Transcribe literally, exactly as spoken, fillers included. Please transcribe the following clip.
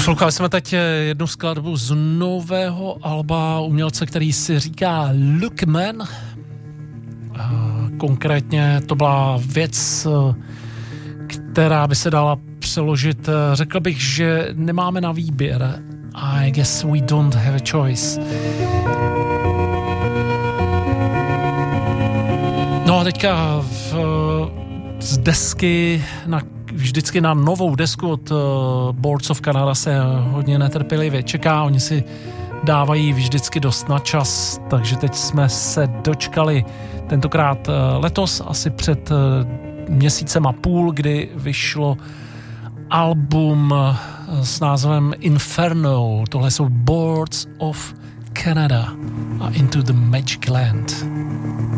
Poslouchali jsme teď jednu skladbu z nového alba umělce, který si říká Lookman. Konkrétně to byla věc, která by se dala přeložit, řekl bych, že nemáme na výběr. I guess we don't have a choice. No a teďka v, z desky na vždycky na novou desku od uh, Boards of Canada se hodně netrpělivě čeká, oni si dávají vždycky dost na čas, takže teď jsme se dočkali tentokrát uh, letos, asi před uh, měsícem a půl, kdy vyšlo album uh, s názvem Inferno. Tohle jsou Boards of Canada a Into the Magic Land.